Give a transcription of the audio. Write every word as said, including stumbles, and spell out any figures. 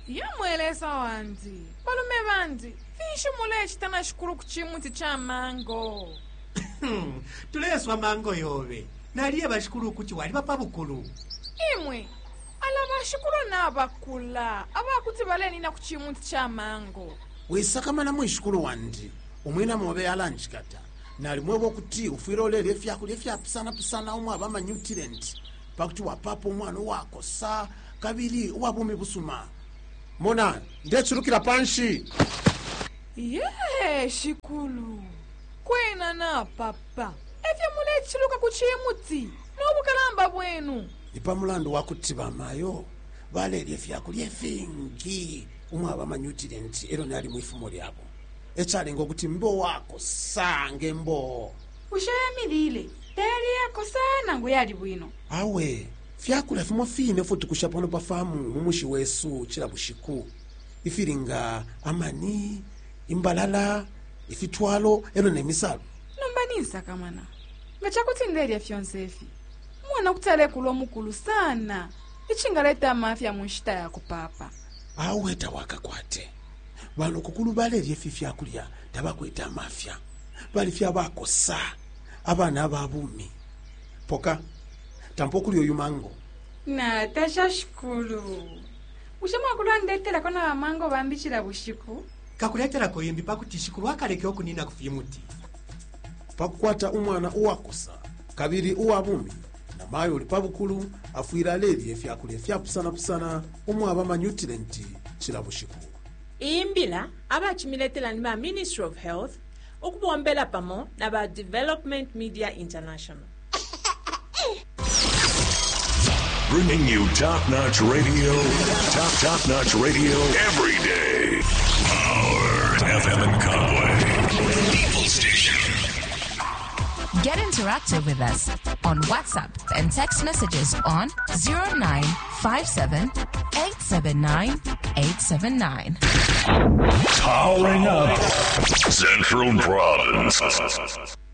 yamwelesa wanzi palume vanzi fishi mule chitana shikulu kuchimuti cha mango. Tuleswa mango yove naliye bashikulu kuchi wali papa bukulu imwe ala bashikulu na bakula abakuti baleni na kuchimuti cha mango wesakamana mwishikulu wandi umwina mobe alanchikata nali mwebo kuti ufiro lele fyakule fyapsana pisana umwe abama nutrient pakuti wapapo umwana wako sa kabiri wabumi busuma mona ndechurukira panshi ye shikulu kwena na papa efya mule chiluka kuchimuti nobukalamba bwenu ipamulando wakuti bamayo balele fyakule fingi umwe abama nutrient ero nali mwifumo lyabo echale ngokuti mbo wako sange mbo ushayamilile tayari yako sana nguyali bwino awe fyakula fimo fine futi kushapano pafamu mumushi wesu chila bushiku ifiringa amani imbalala ifitwalo eno nemisalo nombanisa kamana ngachakuti ndeli ya fyonsefi mwana kutale kulo mukulu sana ichingaleta mafya munshita yako papa awe tawaka kwate wano kukulu baleli efi fyakulya tabakweta mafya bali fya bako sa abana ababumi poka tampokuli oyu mango na tasha shikulu ushamwa kulandetela kona mango bambichira bushiku kakuletera koyembi pakuti shikulu akaleke okunina kufimuti pakukwata umwana uwakosa kabiri uwabumi na mayo lipabukulu afuira leli efyakulya fyapusana pusana umwe abama nutrient chila bushiku imbila abachimiletela ni ba Ministry of Health ukubombela pamo na ba Development Media International. Bringing you top-notch radio, top, top-notch radio every day. Power F M and Conway. People Station. Get interactive with us on WhatsApp and text messages on zero nine five seven, eight seven nine, eight seven nine. Powering up Central Province.